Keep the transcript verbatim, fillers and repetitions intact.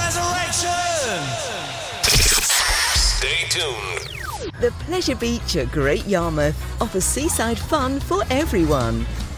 Resurrection! Stay tuned. The Pleasure Beach at Great Yarmouth offers seaside fun for everyone.